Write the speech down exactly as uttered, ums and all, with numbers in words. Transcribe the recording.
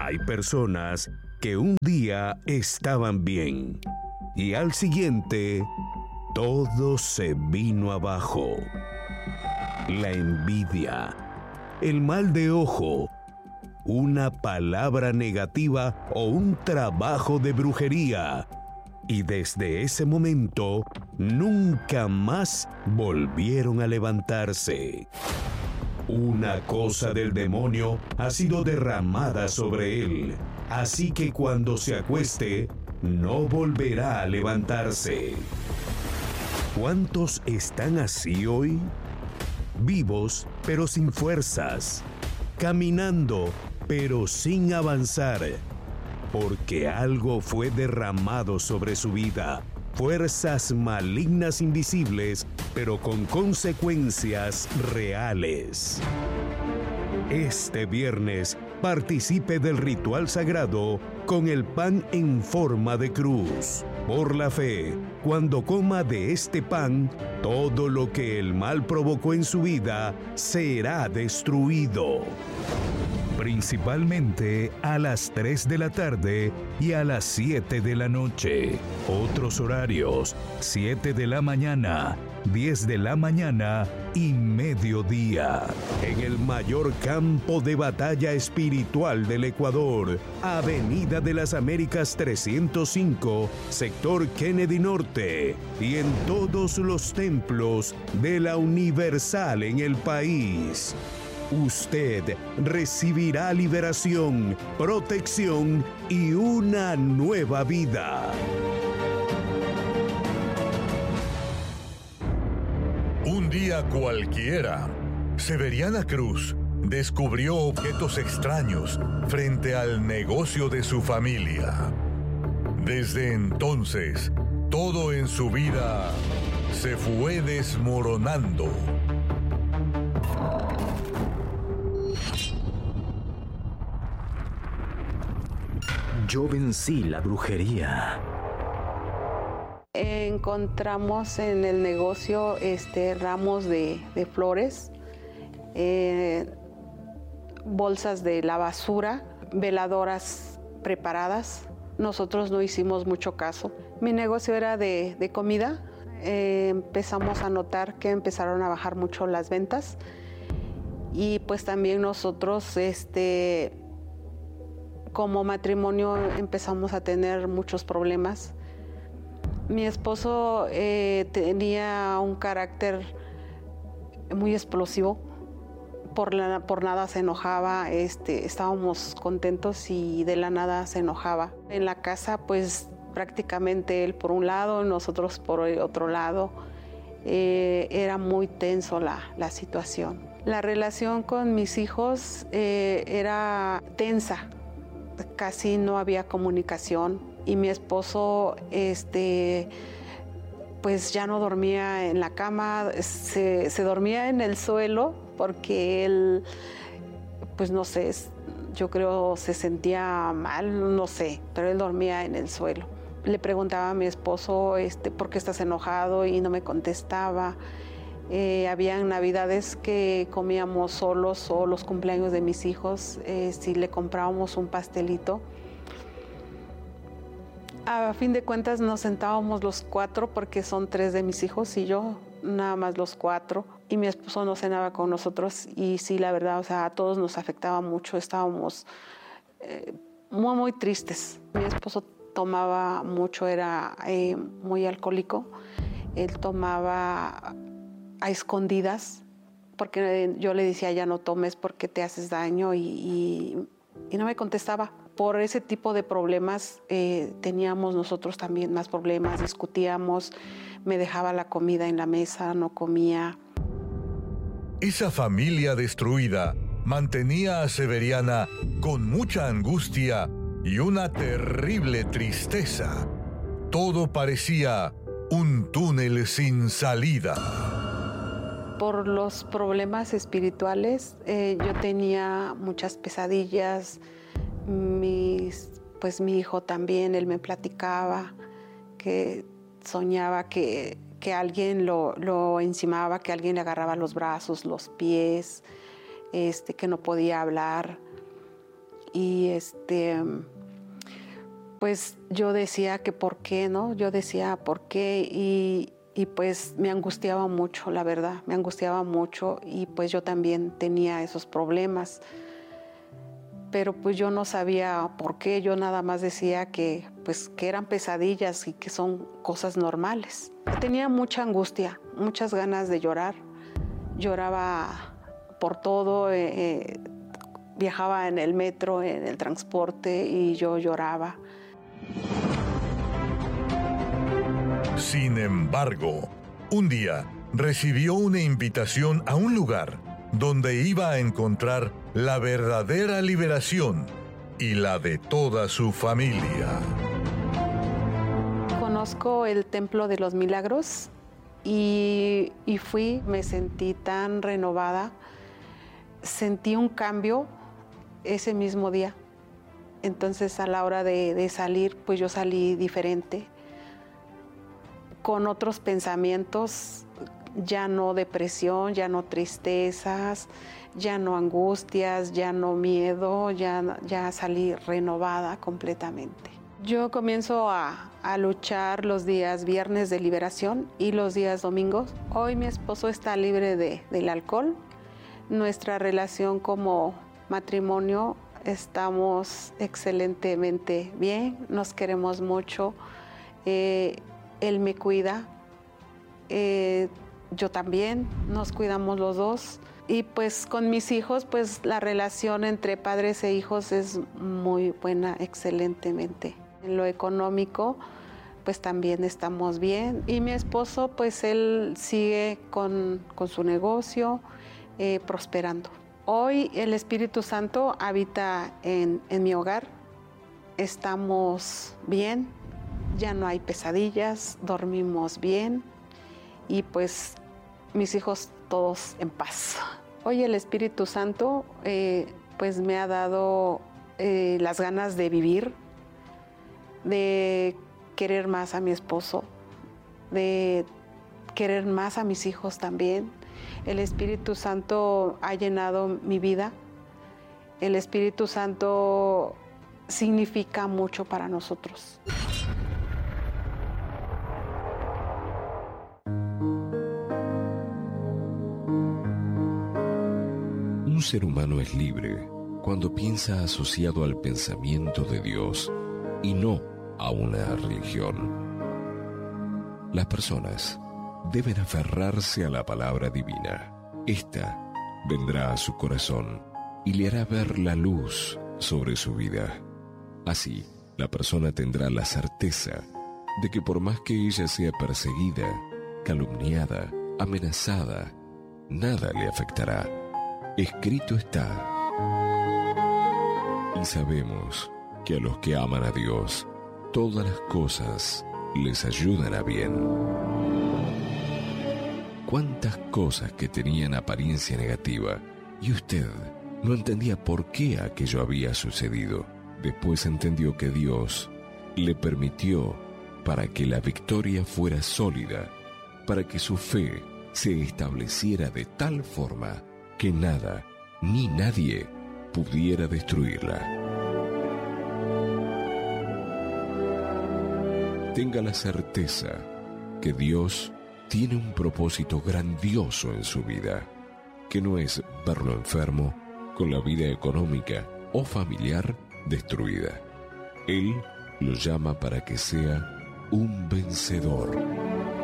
Hay personas que un día estaban bien y al siguiente todo se vino abajo. La envidia, el mal de ojo, una palabra negativa o un trabajo de brujería. Y desde ese momento, nunca más volvieron a levantarse. Una cosa del demonio ha sido derramada sobre él, así que cuando se acueste, no volverá a levantarse. ¿Cuántos están así hoy? Vivos, pero sin fuerzas. Caminando, pero sin avanzar. Porque algo fue derramado sobre su vida. Fuerzas malignas invisibles, pero con consecuencias reales. Este viernes, participe del ritual sagrado con el pan en forma de cruz. Por la fe, cuando coma de este pan, todo lo que el mal provocó en su vida será destruido. Principalmente a las tres de la tarde y a las siete de la noche. Otros horarios: siete de la mañana, diez de la mañana y mediodía. En el mayor campo de batalla espiritual del Ecuador, Avenida de las Américas trescientos cinco, sector Kennedy Norte, y en todos los templos de la Universal en el país. Usted recibirá liberación, protección y una nueva vida. Un día cualquiera, Severiana Cruz descubrió objetos extraños frente al negocio de su familia. Desde entonces, todo en su vida se fue desmoronando. Yo vencí la brujería. Encontramos en el negocio este, ramos de, de flores, eh, bolsas de la basura, veladoras preparadas. Nosotros no hicimos mucho caso. Mi negocio era de, de comida. Eh, empezamos a notar que empezaron a bajar mucho las ventas. Y pues también nosotros, este, como matrimonio, empezamos a tener muchos problemas. Mi esposo eh, tenía un carácter muy explosivo. Por, la, por nada se enojaba, este, estábamos contentos y de la nada se enojaba. En la casa, pues prácticamente él por un lado, nosotros por el otro lado. Eh, era muy tenso la, la situación. La relación con mis hijos eh, era tensa, casi no había comunicación y mi esposo este, pues ya no dormía en la cama, se, se dormía en el suelo porque él, pues no sé, yo creo se sentía mal, no sé, pero él dormía en el suelo. Le preguntaba a mi esposo este, ¿por qué estás enojado? Y no me contestaba. Eh, habían navidades que comíamos solos o los cumpleaños de mis hijos, eh, si le comprábamos un pastelito. A fin de cuentas nos sentábamos los cuatro porque son tres de mis hijos y yo, nada más los cuatro. Y mi esposo no cenaba con nosotros y sí, la verdad, o sea, a todos nos afectaba mucho, estábamos eh, muy, muy tristes. Mi esposo tomaba mucho, era eh, muy alcohólico. Él tomaba a escondidas, porque yo le decía, ya no tomes porque te haces daño, y, y, y no me contestaba. Por ese tipo de problemas eh, teníamos nosotros también más problemas, discutíamos, me dejaba la comida en la mesa, no comía. Esa familia destruida mantenía a Severiana con mucha angustia y una terrible tristeza. Todo parecía un túnel sin salida. Por los problemas espirituales, eh, yo tenía muchas pesadillas. Mis, pues mi hijo también, él me platicaba que soñaba que, que alguien lo, lo encimaba, que alguien le agarraba los brazos, los pies, este, que no podía hablar. y este, pues yo decía que por qué, ¿no? Yo decía por qué y, y pues me angustiaba mucho, la verdad, me angustiaba mucho y pues yo también tenía esos problemas. Pero pues yo no sabía por qué, yo nada más decía que, pues, que eran pesadillas y que son cosas normales. Tenía mucha angustia, muchas ganas de llorar. Lloraba por todo, eh, viajaba en el metro, en el transporte y yo lloraba. Sin embargo, un día recibió una invitación a un lugar donde iba a encontrar la verdadera liberación y la de toda su familia. Conozco el Templo de los Milagros y, y fui, me sentí tan renovada, sentí un cambio ese mismo día. Entonces a la hora de, de salir, pues yo salí diferente, con otros pensamientos, ya no depresión, ya no tristezas, ya no angustias, ya no miedo, ya, ya salí renovada completamente. Yo comienzo a, a luchar los días viernes de liberación y los días domingos. Hoy mi esposo está libre de, del alcohol. Nuestra relación como matrimonio estamos excelentemente bien, nos queremos mucho. Eh, él me cuida. Eh, Yo también, nos cuidamos los dos y pues con mis hijos pues la relación entre padres e hijos es muy buena, excelentemente. En lo económico pues también estamos bien y mi esposo pues él sigue con, con su negocio eh, prosperando. Hoy el Espíritu Santo habita en, en mi hogar, estamos bien, ya no hay pesadillas, dormimos bien. Y pues mis hijos todos en paz. Hoy el Espíritu Santo eh, pues me ha dado eh, las ganas de vivir, de querer más a mi esposo, de querer más a mis hijos también. El Espíritu Santo ha llenado mi vida. El Espíritu Santo significa mucho para nosotros. Un ser humano es libre cuando piensa asociado al pensamiento de Dios y no a una religión. Las personas deben aferrarse a la palabra divina. Esta vendrá a su corazón y le hará ver la luz sobre su vida. Así, la persona tendrá la certeza de que por más que ella sea perseguida, calumniada, amenazada, nada le afectará. Escrito está. Y sabemos que a los que aman a Dios, todas las cosas les ayudan a bien. Cuántas cosas que tenían apariencia negativa y usted no entendía por qué aquello había sucedido. Después entendió que Dios le permitió para que la victoria fuera sólida, para que su fe se estableciera de tal forma que nada ni nadie pudiera destruirla. Tenga la certeza que Dios tiene un propósito grandioso en su vida, que no es verlo enfermo, con la vida económica o familiar destruida. Él lo llama para que sea un vencedor.